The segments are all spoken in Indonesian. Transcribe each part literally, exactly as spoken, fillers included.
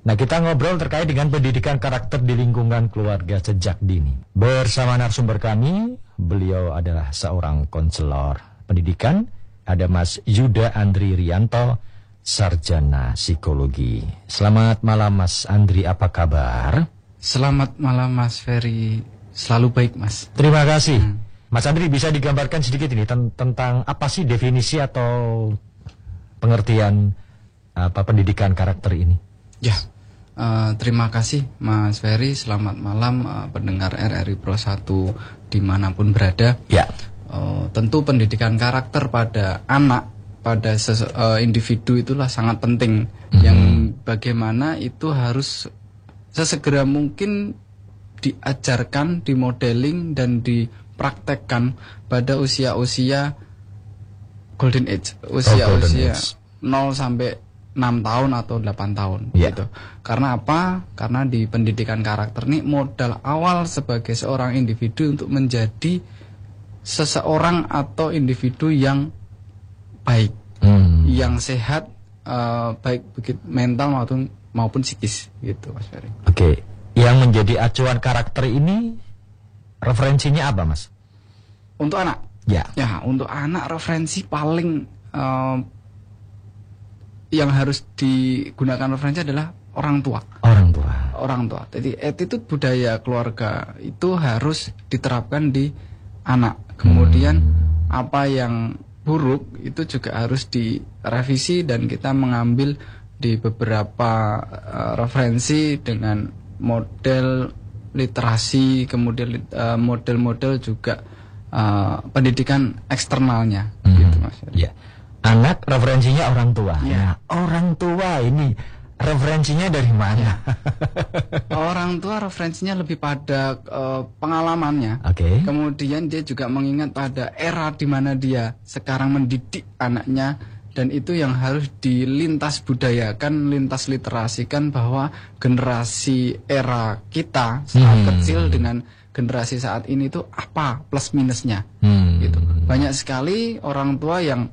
Nah, kita ngobrol terkait dengan pendidikan karakter di lingkungan keluarga sejak dini. Bersama narasumber kami, beliau adalah seorang konselor pendidikan. Ada Mas Yuda Andri Rianto, sarjana psikologi. Selamat malam Mas Andri, apa kabar? Selamat malam Mas Ferry, selalu baik Mas. Terima kasih. Hmm. Mas Andri, bisa digambarkan sedikit ini ten- tentang apa sih definisi atau pengertian apa pendidikan karakter ini? Ya, uh, terima kasih Mas Ferry, selamat malam uh, pendengar R R I Pro satu dimanapun berada. Ya. Uh, tentu pendidikan karakter pada anak, pada ses- uh, individu itulah sangat penting. Mm-hmm. Yang bagaimana itu harus sesegera mungkin diajarkan, dimodeling dan dipraktekkan pada usia-usia golden age, usia-usia nol sampai enam tahun atau delapan tahun, yeah. gitu. Karena apa? Karena di pendidikan karakter ini modal awal sebagai seorang individu untuk menjadi seseorang atau individu yang baik, hmm. yang sehat, uh, baik begitu mental maupun maupun psikis, gitu Mas Ferry. Oke, okay. Yang menjadi acuan karakter ini referensinya apa, Mas? Untuk anak? Ya. Ya, untuk anak referensi paling uh, yang harus digunakan referensi adalah orang tua. Orang tua. Orang tua. Jadi attitude budaya keluarga itu harus diterapkan di anak. Kemudian hmm. apa yang buruk itu juga harus direvisi dan kita mengambil di beberapa uh, referensi dengan model literasi, kemudian uh, model-model juga uh, pendidikan eksternalnya, hmm. gitu Mas. Ya. Anak referensinya orang tua. Ya. Nah, orang tua ini referensinya dari mana? Orang tua referensinya lebih pada uh, pengalamannya. Oke. Okay. Kemudian dia juga mengingat pada era di mana dia sekarang mendidik anaknya, dan itu yang harus dilintas budayakan, lintas literasikan bahwa generasi era kita saat hmm. kecil dengan generasi saat ini itu apa plus minusnya. Hmm. Gitu. Banyak sekali orang tua yang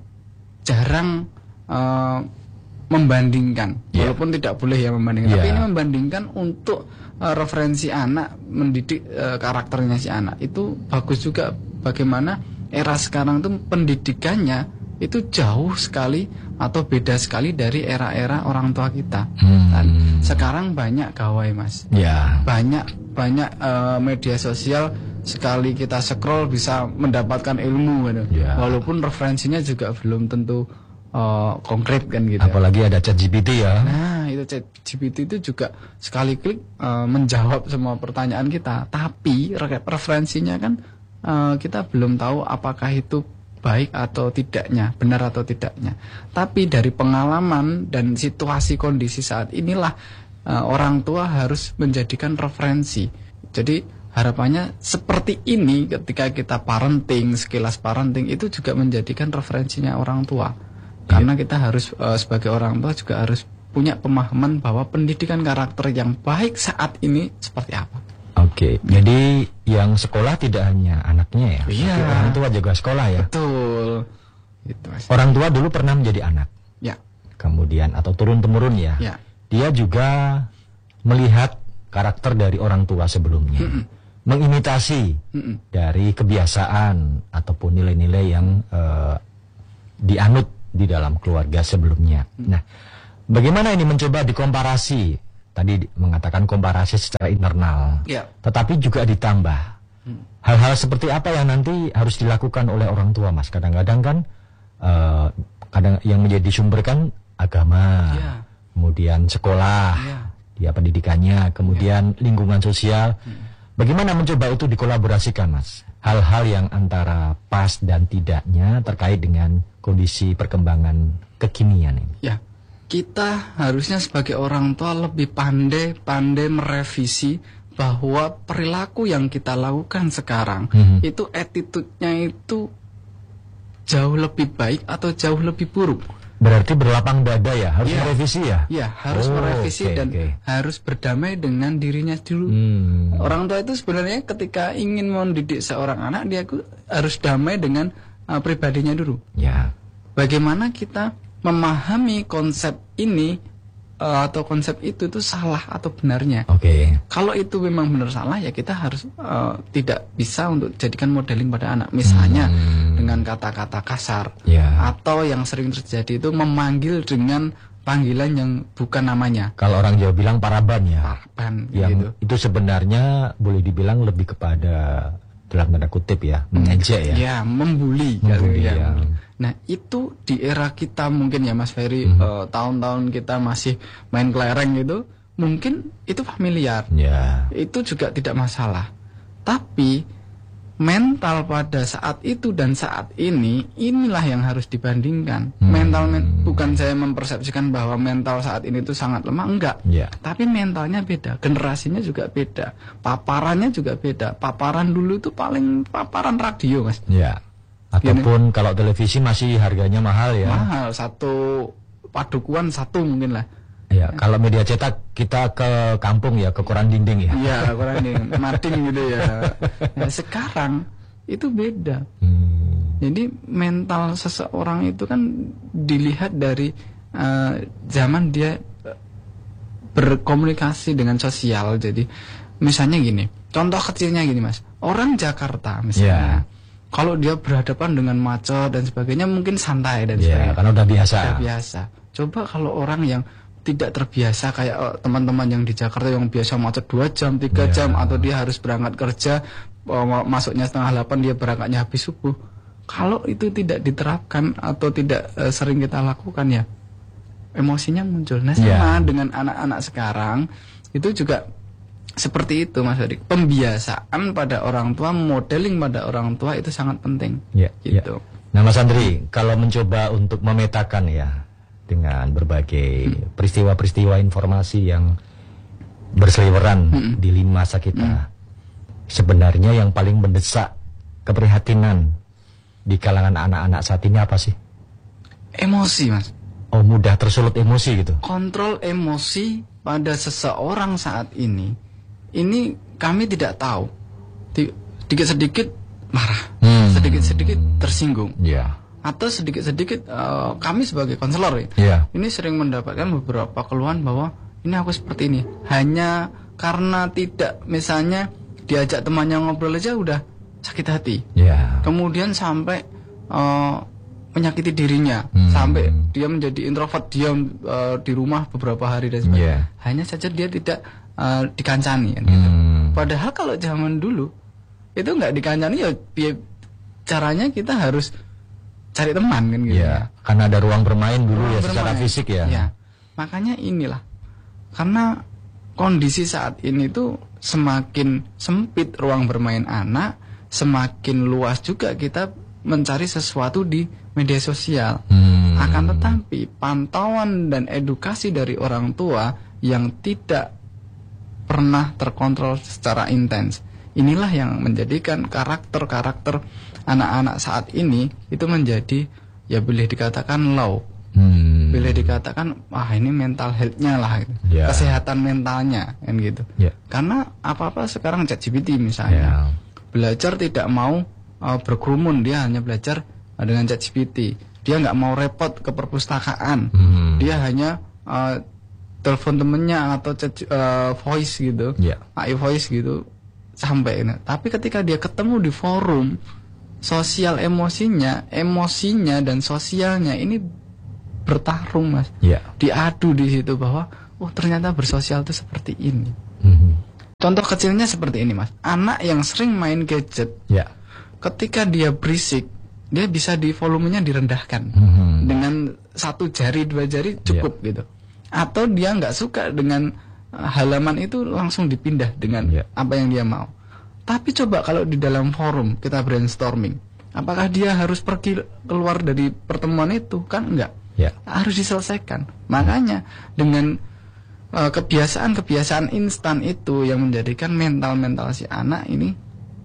jarang uh, membandingkan, yeah. walaupun tidak boleh ya membandingkan, yeah. tapi ini membandingkan untuk uh, referensi anak, mendidik uh, karakternya si anak. Itu bagus juga bagaimana era sekarang itu pendidikannya itu jauh sekali atau beda sekali dari era-era orang tua kita. Hmm. Dan sekarang banyak gawai Mas, yeah. banyak banyak uh, media sosial, sekali kita scroll bisa mendapatkan ilmu gitu. Yeah. Walaupun referensinya juga belum tentu Uh, konkret kan gitu. Apalagi ada ChatGPT ya. Nah, itu ChatGPT itu juga sekali klik uh, menjawab semua pertanyaan kita. Tapi referensinya kan uh, kita belum tahu apakah itu baik atau tidaknya, benar atau tidaknya. Tapi dari pengalaman dan situasi kondisi saat inilah uh, orang tua harus menjadikan referensi. Jadi harapannya seperti ini ketika kita parenting, sekilas parenting itu juga menjadikan referensinya orang tua. Karena kita harus uh, sebagai orang tua juga harus punya pemahaman bahwa pendidikan karakter yang baik saat ini seperti apa. Oke, jadi yang sekolah tidak hanya anaknya ya, iya. tapi orang tua juga sekolah ya. Betul. Itu, orang tua dulu pernah menjadi anak. Ya. Kemudian atau turun temurun ya. Ya. Dia juga melihat karakter dari orang tua sebelumnya, Mm-mm. mengimitasi Mm-mm. dari kebiasaan ataupun nilai-nilai yang uh, dianut di dalam keluarga sebelumnya. Nah, bagaimana ini mencoba dikomparasi? Tadi mengatakan komparasi secara internal, ya. Tetapi juga ditambah. Hmm. Hal-hal seperti apa yang nanti harus dilakukan oleh orang tua, Mas? Kadang-kadang kan, uh, kadang yang menjadi sumber kan agama, ya. kemudian sekolah, ya. dia pendidikannya, kemudian ya. lingkungan sosial. Hmm. Bagaimana mencoba itu dikolaborasikan, Mas? Hal-hal yang antara pas dan tidaknya terkait dengan kondisi perkembangan kekinian ini. Ya, kita harusnya sebagai orang tua lebih pandai-pandai merevisi bahwa perilaku yang kita lakukan sekarang mm-hmm. itu attitude-nya itu jauh lebih baik atau jauh lebih buruk. Berarti berlapang dada ya, harus ya. merevisi ya? Iya, harus oh, merevisi okay, dan okay. harus berdamai dengan dirinya dulu. Hmm. Orang tua itu sebenarnya ketika ingin mendidik seorang anak, dia harus damai dengan uh, pribadinya dulu. Ya. Bagaimana kita memahami konsep ini uh, atau konsep itu itu salah atau benarnya. Oke. Okay. Kalau itu memang benar salah ya kita harus uh, tidak bisa untuk jadikan modeling pada anak. Misalnya hmm. dengan kata-kata kasar yeah. atau yang sering terjadi itu memanggil dengan panggilan yang bukan namanya. Kalau orang Jawa bilang paraban ya. Paraban yang gitu. Itu sebenarnya boleh dibilang lebih kepada dalam tanda kutip ya, mengejek ya. Ya, membuli, membuli ya. ya. Nah, itu di era kita mungkin ya Mas Ferry, hmm. uh, tahun-tahun kita masih main kelereng gitu, mungkin itu familiar. Ya. Itu juga tidak masalah. Tapi mental pada saat itu dan saat ini, inilah yang harus dibandingkan. Hmm. Mental men- bukan saya mempersepsikan bahwa mental saat ini itu sangat lemah, enggak. Yeah. Tapi mentalnya beda, generasinya juga beda, paparannya juga beda. Paparan dulu itu paling paparan radio, Mas. Ya. Ataupun gini, kalau televisi masih harganya mahal ya. Mahal, satu padukuan satu mungkin lah. Ya, kalau media cetak kita ke kampung ya, ke koran dinding ya. Iya, koran dinding, mading gitu ya. Nah, sekarang itu beda. Hmm. Jadi mental seseorang itu kan dilihat dari uh, zaman dia berkomunikasi dengan sosial. Jadi misalnya gini, contoh kecilnya gini Mas, orang Jakarta misalnya, yeah. kalau dia berhadapan dengan macet dan sebagainya mungkin santai dan yeah, sebagainya. Karena udah biasa. Udah biasa. Coba kalau orang yang tidak terbiasa kayak oh, teman-teman yang di Jakarta yang biasa macet dua jam, tiga yeah. jam, atau dia harus berangkat kerja, oh, masuknya setengah delapan, dia berangkatnya habis subuh. Kalau itu tidak diterapkan atau tidak uh, sering kita lakukan ya, emosinya muncul. Nah sama yeah. dengan anak-anak sekarang, itu juga seperti itu Mas Ferry. Pembiasaan pada orang tua, modeling pada orang tua itu sangat penting. Yeah, gitu. Yeah. Nah Mas Andri, kalau mencoba untuk memetakan ya, dengan berbagai hmm. peristiwa-peristiwa informasi yang berseliweran hmm. di lini masa kita, hmm. sebenarnya yang paling mendesak keprihatinan di kalangan anak-anak saat ini apa sih? Emosi Mas. Oh, mudah tersulut emosi gitu. Kontrol emosi pada seseorang saat ini, ini kami tidak tahu. Sedikit-sedikit marah, hmm. sedikit-sedikit tersinggung. Iya. Yeah. Atau sedikit-sedikit uh, kami sebagai konselor ya, yeah. ini sering mendapatkan beberapa keluhan bahwa ini aku seperti ini hanya karena tidak misalnya diajak temannya ngobrol aja udah sakit hati, yeah. kemudian sampai uh, menyakiti dirinya, hmm. sampai dia menjadi introvert, diam uh, di rumah beberapa hari dan sebagainya, yeah. hanya saja dia tidak uh, dikancani kan, gitu. hmm. Padahal kalau zaman dulu itu nggak dikancani ya, ya caranya kita harus cari teman kan gitu ya, karena ada ruang bermain dulu ruang ya bermain. Secara fisik ya. Ya. Makanya inilah. Karena kondisi saat ini tuh semakin sempit ruang bermain anak, semakin luas juga kita mencari sesuatu di media sosial. Hmm. Akan tetapi pantauan dan edukasi dari orang tua yang tidak pernah terkontrol secara intens, inilah yang menjadikan karakter-karakter anak-anak saat ini itu menjadi ya boleh dikatakan low, hmm. boleh dikatakan wah ini mental health-nya lah, gitu. Yeah. Kesehatan mentalnya kan gitu. Yeah. Karena apa-apa sekarang ChatGPT misalnya, yeah. belajar tidak mau uh, berkerumun, dia hanya belajar uh, dengan ChatGPT. Dia nggak mau repot ke perpustakaan, hmm. dia hanya uh, telepon temennya atau chat, uh, voice gitu, yeah. A I voice gitu. Sampai ini. Tapi ketika dia ketemu di forum sosial, emosinya, emosinya dan sosialnya ini bertarung Mas. Yeah. Diadu di situ bahwa oh ternyata bersosial itu seperti ini. Mm-hmm. Contoh kecilnya seperti ini Mas. Anak yang sering main gadget, yeah. ketika dia berisik, dia bisa di volumenya direndahkan mm-hmm. dengan satu jari dua jari cukup yeah. gitu. Atau dia nggak suka dengan halaman itu langsung dipindah dengan yeah. apa yang dia mau. Tapi coba kalau di dalam forum kita brainstorming, apakah dia harus pergi keluar dari pertemuan itu? Kan enggak. Yeah. Harus diselesaikan. Makanya dengan uh, kebiasaan-kebiasaan instan itu yang menjadikan mental-mental si anak ini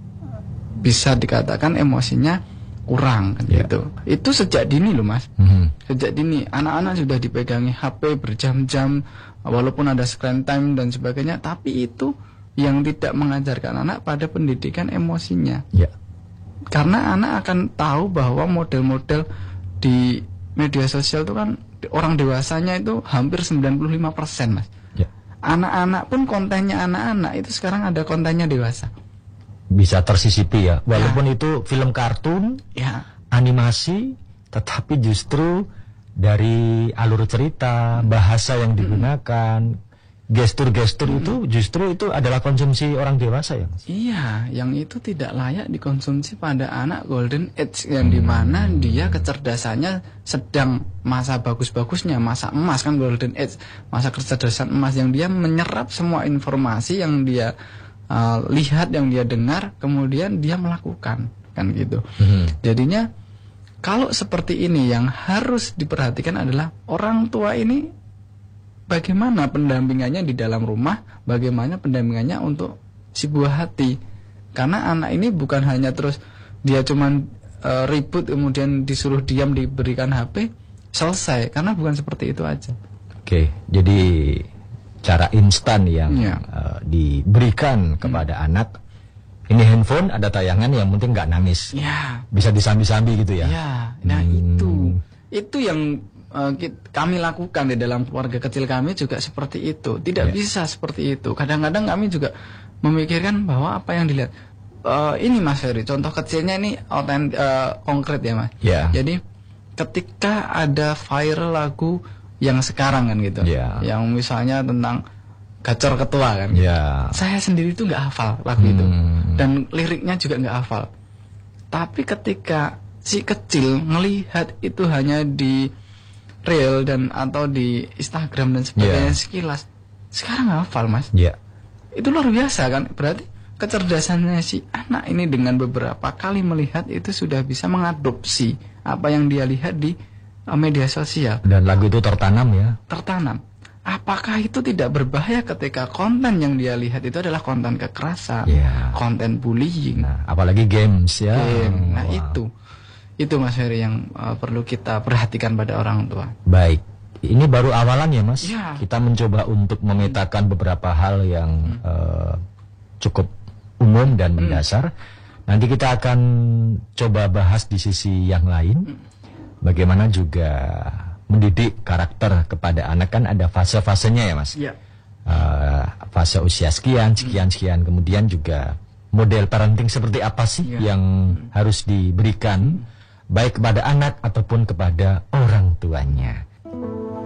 bisa dikatakan emosinya kurang kan yeah. gitu. Itu sejak dini loh Mas. Mm-hmm. Sejak dini anak-anak sudah dipegangi H P berjam-jam, walaupun ada screen time dan sebagainya, tapi itu yang tidak mengajarkan anak pada pendidikan emosinya. Yeah. Karena anak akan tahu bahwa model-model di media sosial itu kan orang dewasanya itu hampir sembilan puluh lima persen, Mas. Ya. Anak-anak pun kontennya anak-anak itu sekarang ada kontennya dewasa. Bisa tersisipi ya, walaupun ya. Itu film kartun, ya. Animasi, tetapi justru dari alur cerita, bahasa yang digunakan, gestur-gestur hmm. itu justru itu adalah konsumsi orang dewasa ya, Mas? Iya, yang itu tidak layak dikonsumsi pada anak golden age yang hmm. dimana dia kecerdasannya sedang masa bagus-bagusnya, masa emas kan golden age, masa kecerdasan emas yang dia menyerap semua informasi yang dia uh, lihat, yang dia dengar, kemudian dia melakukan kan gitu. Hmm. Jadinya kalau seperti ini yang harus diperhatikan adalah orang tua ini bagaimana pendampingannya di dalam rumah, bagaimana pendampingannya untuk si buah hati. Karena anak ini bukan hanya terus dia cuman uh, ribut kemudian disuruh diam diberikan H P, selesai. Karena bukan seperti itu aja. Oke, jadi cara instan yang ya. uh, diberikan kepada hmm. anak, ini handphone ada tayangan yang penting nggak nangis, ya. Bisa disambi-sambi gitu ya. Ya, nah hmm. itu itu yang Uh, kami lakukan di dalam keluarga kecil kami juga seperti itu. Tidak yeah. bisa seperti itu. Kadang-kadang kami juga memikirkan bahwa apa yang dilihat uh, ini Mas Ferry, contoh kecilnya ini autent, uh, konkret ya Mas. Yeah. Jadi ketika ada viral lagu yang sekarang kan gitu, yeah. yang misalnya tentang gacor ketua kan, yeah. saya sendiri itu nggak hafal lagu hmm. itu dan liriknya juga nggak hafal. Tapi ketika si kecil ngelihat itu hanya di Reel dan atau di Instagram dan sebagainya yeah. sekilas, sekarang hafal Mas. Yeah. Itu luar biasa kan. Berarti kecerdasannya si anak ini dengan beberapa kali melihat itu sudah bisa mengadopsi apa yang dia lihat di uh, media sosial. Dan lagu itu tertanam ya. Tertanam. Apakah itu tidak berbahaya ketika konten yang dia lihat itu adalah konten kekerasan, yeah. konten bullying, nah, apalagi games ya. Game. Nah wow. itu. Itu Mas Ferry yang uh, perlu kita perhatikan pada orang tua. Baik, ini baru awalan ya Mas. Ya. Kita mencoba untuk memetakan hmm. beberapa hal yang hmm. uh, cukup umum dan mendasar. Hmm. Nanti kita akan coba bahas di sisi yang lain. Hmm. Bagaimana juga mendidik karakter kepada anak, kan ada fase-fasenya ya Mas. Ya. Uh, fase usia sekian, sekian, sekian. Kemudian juga model parenting seperti apa sih ya. yang hmm. harus diberikan baik kepada anak ataupun kepada orang tuanya.